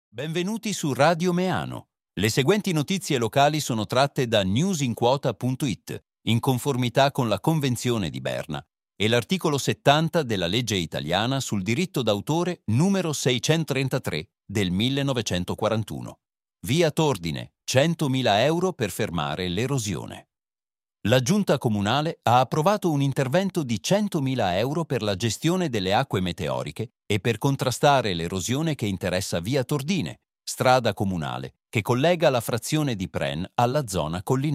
Benvenuti su Radio Meano. Le seguenti notizie locali sono tratte da newsinquota.it, in conformità con la Convenzione di Berna e l'articolo 70 della legge italiana sul diritto d'autore numero 633 del 1941. Via Tordine, 100.000 euro per fermare l'erosione. La Giunta Comunale ha approvato un intervento di 100.000 euro per la gestione delle acque meteoriche e per contrastare l'erosione che interessa Via Tordine, strada comunale, che collega la frazione di Pren alla zona collinare.